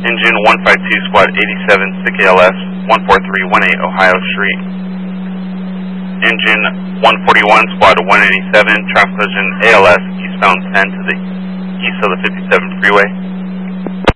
Engine 152, Squad 87, SICK ALS, 14318 Ohio Street. Engine 141, Squad 187, traffic collision ALS, eastbound 10 to the east of the 57 freeway.